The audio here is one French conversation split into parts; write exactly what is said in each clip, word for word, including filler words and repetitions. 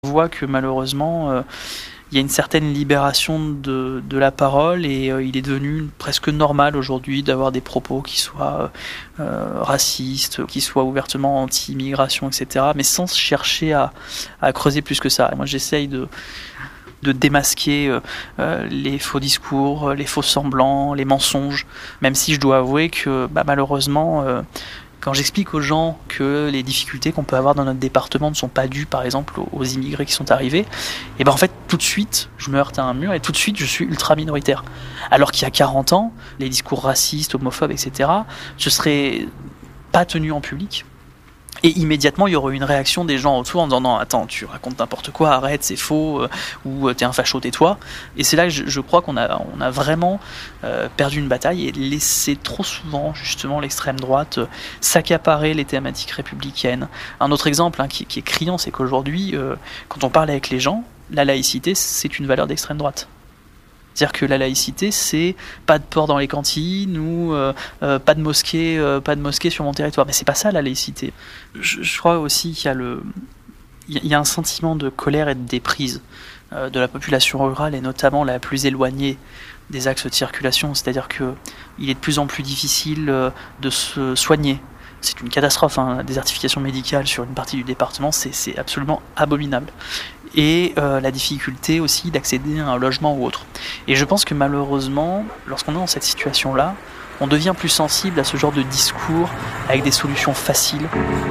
On voit que malheureusement, euh, il y a une certaine libération de, de la parole et euh, il est devenu presque normal aujourd'hui d'avoir des propos qui soient euh, racistes, qui soient ouvertement anti-immigration, et cetera, mais sans chercher à, à creuser plus que ça. Et moi, j'essaye de, de démasquer euh, les faux discours, les faux semblants, les mensonges, même si je dois avouer que bah, malheureusement... Euh, Quand j'explique aux gens que les difficultés qu'on peut avoir dans notre département ne sont pas dues, par exemple, aux immigrés qui sont arrivés, et ben en fait, tout de suite, je me heurte à un mur et tout de suite, je suis ultra minoritaire. Alors qu'il y a quarante ans, les discours racistes, homophobes, et cetera, je serais pas tenu en public. Et immédiatement, il y aurait une réaction des gens autour en disant « Non, attends, tu racontes n'importe quoi, arrête, c'est faux, euh, ou euh, t'es un facho, tais-toi ». Et c'est là que je, je crois qu'on a, on a vraiment euh, perdu une bataille et laissé trop souvent, justement, l'extrême droite euh, s'accaparer les thématiques républicaines. Un autre exemple hein, qui, qui est criant, c'est qu'aujourd'hui, euh, quand on parle avec les gens, la laïcité, c'est une valeur d'extrême droite. C'est-à-dire que la laïcité, c'est pas de porc dans les cantines ou euh, euh, pas de mosquée, euh, pas de mosquée sur mon territoire. Mais c'est pas ça la laïcité. Je, je crois aussi qu'il y a le, il y a un sentiment de colère et de déprise euh, de la population rurale et notamment la plus éloignée des axes de circulation. C'est-à-dire que il est de plus en plus difficile euh, de se soigner. C'est une catastrophe, hein, la désertification médicale sur une partie du département, c'est, c'est absolument abominable. Et euh, la difficulté aussi d'accéder à un logement ou autre. Et je pense que malheureusement, lorsqu'on est dans cette situation-là, on devient plus sensible à ce genre de discours avec des solutions faciles.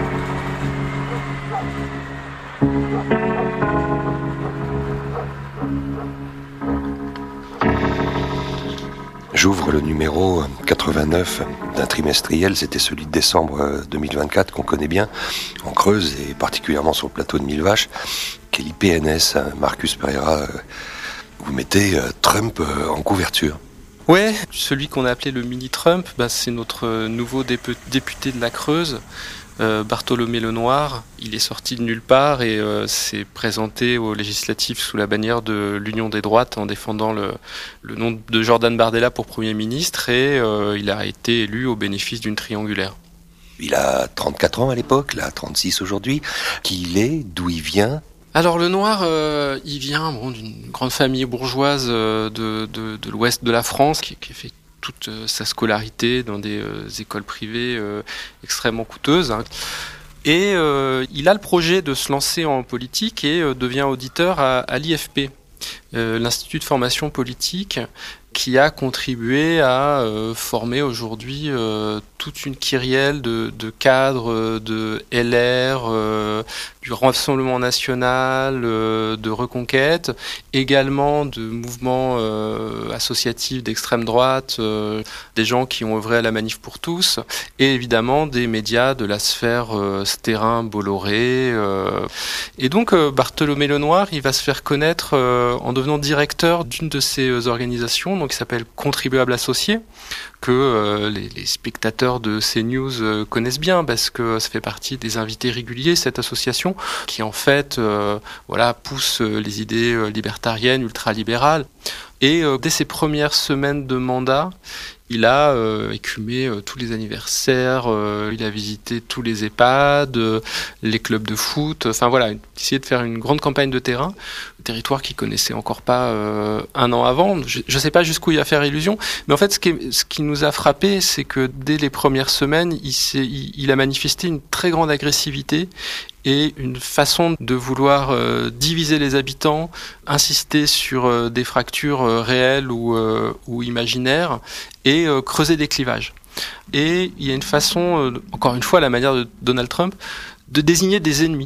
J'ouvre le numéro quatre-vingt-neuf d'un trimestriel, c'était celui de décembre deux mille vingt-quatre qu'on connaît bien, en Creuse et particulièrement sur le plateau de Mille Vaches, qui est l'I P N S, Marcus Pereira. Vous mettez Trump en couverture. Ouais, celui qu'on a appelé le mini-Trump, bah, c'est notre nouveau dép- député de la Creuse, euh, Bartholomé Lenoir. Il est sorti de nulle part et euh, s'est présenté aux législatives sous la bannière de l'Union des droites en défendant le, le nom de Jordan Bardella pour Premier ministre et euh, il a été élu au bénéfice d'une triangulaire. Il a trente-quatre ans à l'époque, il a trente-six aujourd'hui. Qui il est, d'où il vient ? Alors le Noir, euh, il vient bon, d'une grande famille bourgeoise euh, de, de, de l'ouest de la France qui, qui a fait toute euh, sa scolarité dans des euh, écoles privées euh, extrêmement coûteuses. Hein. Et euh, il a le projet de se lancer en politique et euh, devient auditeur à, à l'I F P, euh, l'Institut de formation politique, qui a contribué à euh, former aujourd'hui euh, toute une kyrielle de, de cadres de L R, euh, du Rassemblement national, euh, de Reconquête, également de mouvements euh, associatifs d'extrême droite, euh, des gens qui ont œuvré à la Manif pour tous, et évidemment des médias de la sphère euh, Stérin, Bolloré. Euh. Et donc euh, Bartholomé Lenoir, il va se faire connaître euh, en devenant directeur d'une de ces organisations, donc qui s'appelle Contribuables Associés, que euh, les, les spectateurs de CNews euh, connaissent bien parce que ça fait partie des invités réguliers, cette association qui en fait euh, voilà, pousse euh, les idées euh, libertariennes, ultralibérales. Et euh, dès ses premières semaines de mandat, il a euh, écumé euh, tous les anniversaires, euh, il a visité tous les EHPAD, euh, les clubs de foot, enfin voilà, essayé de faire une grande campagne de terrain, un territoire qu'il connaissait encore pas euh, un an avant. Je ne sais pas jusqu'où il va faire illusion, mais en fait ce qui, est, ce qui nous a frappé, c'est que dès les premières semaines, il, s'est, il, il a manifesté une très grande agressivité et une façon de vouloir euh, diviser les habitants, insister sur euh, des fractures euh, réelles ou, euh, ou imaginaires, et euh, creuser des clivages. Et il y a une façon, euh, encore une fois à la manière de Donald Trump, de désigner des ennemis.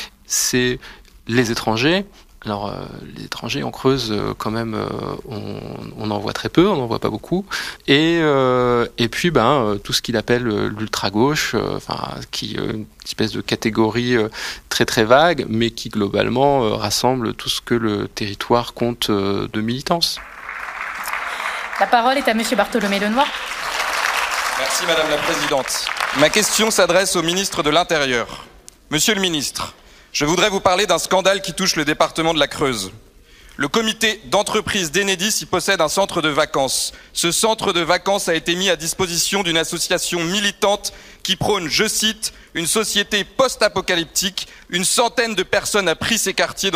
C'est les étrangers. Alors euh, les étrangers en Creuse euh, quand même euh, on, on en voit très peu, on n'en voit pas beaucoup. Et euh, et puis ben euh, tout ce qu'il appelle euh, l'ultra gauche, enfin euh, qui euh, une espèce de catégorie euh, très très vague, mais qui globalement euh, rassemble tout ce que le territoire compte euh, de militance. La parole est à Monsieur Bartholomé Lenoir. Merci Madame la Présidente. Ma question s'adresse au ministre de l'Intérieur. Monsieur le ministre, je voudrais vous parler d'un scandale qui touche le département de la Creuse. Le comité d'entreprise d'Enedis y possède un centre de vacances. Ce centre de vacances a été mis à disposition d'une association militante qui prône, je cite, une société post-apocalyptique. Une centaine de personnes a pris ces quartiers